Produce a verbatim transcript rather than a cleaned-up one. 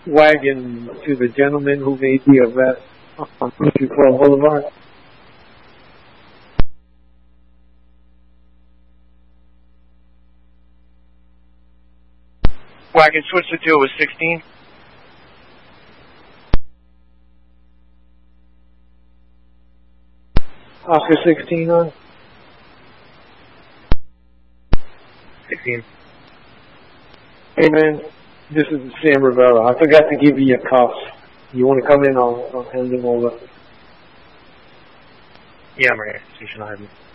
wagon to the gentleman who made the arrest on Country Club Boulevard? Wagon switched it to it was sixteen. Oscar sixteen on? sixteen. Hey man, this is Sam Rivera. I forgot to give you your cuffs. You want to come in? I'll, I'll hand them over. Yeah, I'm ready. Station Harvey.